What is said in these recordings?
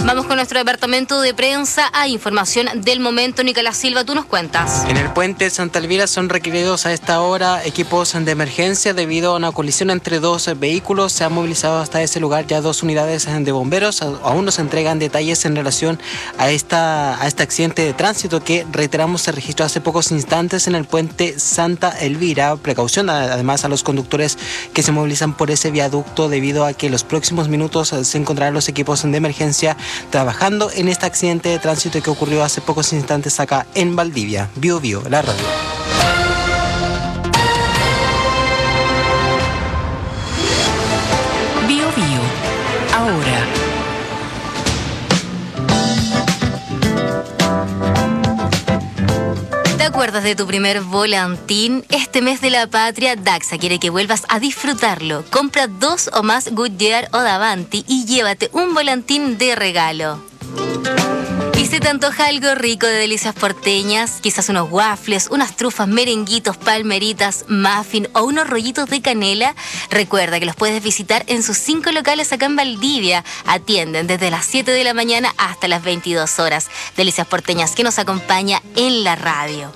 Vamos con nuestro departamento de prensa a información del momento. Nicolás Silva, tú nos cuentas. En el puente Santa Elvira son requeridos a esta hora equipos de emergencia debido a una colisión entre dos vehículos. Se han movilizado hasta ese lugar ya 2 unidades de bomberos. Aún nos entregan detalles en relación a este accidente de tránsito que, reiteramos, se registró hace pocos instantes en el puente Santa Elvira. Precaución además a los conductores que se movilizan por ese viaducto debido a que en los próximos minutos se encontrarán los equipos de emergencia trabajando en este accidente de tránsito que ocurrió hace pocos instantes acá en Valdivia. Bio Bio, la radio. Bio Bio, ahora. ¿Te acuerdas de tu primer volantín? Este mes de la patria, Daxa quiere que vuelvas a disfrutarlo. Compra 2 o más Goodyear o Davanti y llévate un volantín de regalo. ¿Y si te antoja algo rico de delicias porteñas? Quizás unos waffles, unas trufas, merenguitos, palmeritas, muffin o unos rollitos de canela. Recuerda que los puedes visitar en sus 5 locales acá en Valdivia. Atienden desde las 7 de la mañana hasta las 22 horas. Delicias porteñas que nos acompaña en la radio.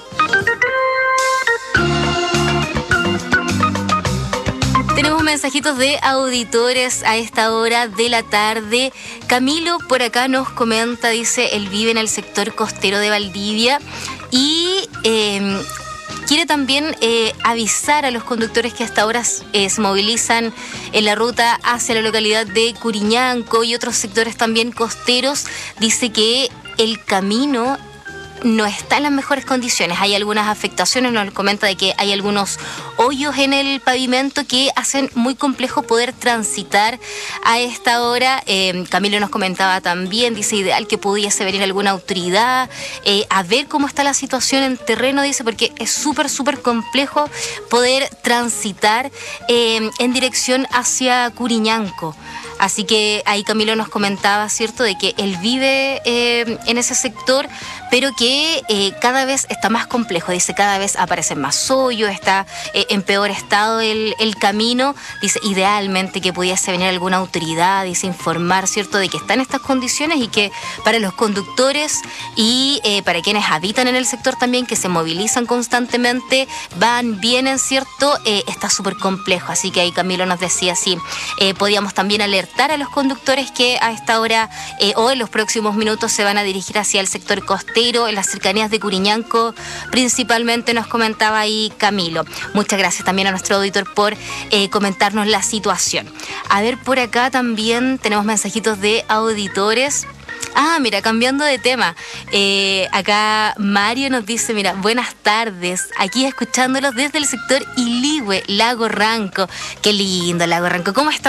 Tenemos mensajitos de auditores a esta hora de la tarde. Camilo por acá nos comenta, dice, él vive en el sector costero de Valdivia y quiere también avisar a los conductores que hasta ahora se movilizan en la ruta hacia la localidad de Curiñanco y otros sectores también costeros. Dice que el camino no está en las mejores condiciones, hay algunas afectaciones, nos comenta de que hay algunos hoyos en el pavimento que hacen muy complejo poder transitar a esta hora. Camilo nos comentaba también, dice, ideal que pudiese venir alguna autoridad a ver cómo está la situación en terreno, dice, porque es súper complejo poder transitar en dirección hacia Curiñanco. Así que ahí Camilo nos comentaba, ¿cierto?, de que él vive en ese sector, pero que cada vez está más complejo. Dice, cada vez aparecen más hoyos, está en peor estado el camino. Dice, idealmente que pudiese venir alguna autoridad, dice, informar, ¿cierto?, de que está en estas condiciones y que para los conductores y para quienes habitan en el sector también, que se movilizan constantemente, van, vienen, ¿cierto?, está súper complejo. Así que ahí Camilo nos decía, sí, podíamos también alertar a los conductores que a esta hora o en los próximos minutos se van a dirigir hacia el sector costero, en las cercanías de Curiñanco, principalmente, nos comentaba ahí Camilo. Muchas gracias también a nuestro auditor por comentarnos la situación. A ver, por acá también tenemos mensajitos de auditores. Mira, cambiando de tema, acá Mario nos dice, mira, buenas tardes, aquí escuchándolos desde el sector Iligüe, Lago Ranco. Qué lindo Lago Ranco, ¿cómo está